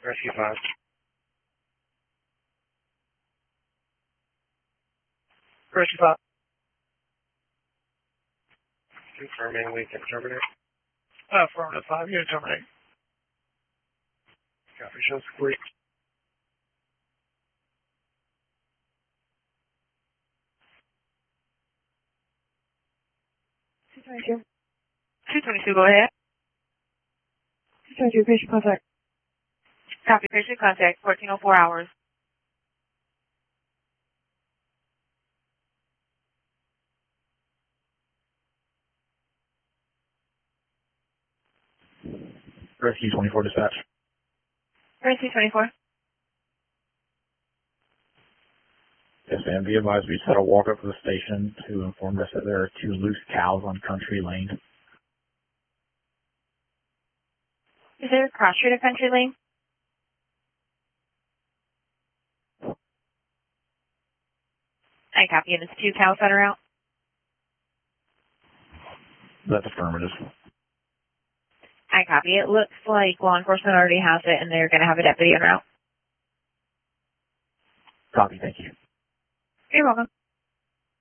Rescue 5. Rescue 5. Confirming we can terminate. Affirmative 5, you can terminate. Copy, shows complete. $222. 222, go ahead. $222, patient contact. Copy, patient contact, 1404 hours. Rescue 24 dispatch. Rescue 24. Yes, ma'am. Be advised we just had a walk up to the station who informed us that there are 2 loose cows on Country Lane. Is there a cross street of Country Lane? I copy, and it's 2 cows that are out. That's affirmative. I copy. It looks like law enforcement already has it, and they're going to have a deputy en route. Copy, thank you. You're welcome.